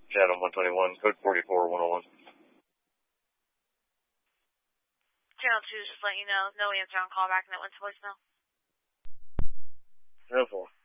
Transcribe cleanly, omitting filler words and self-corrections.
Chatham 121, code 44101. Channel 2, just letting you know, no answer on callback, and that went to voicemail. 10-4.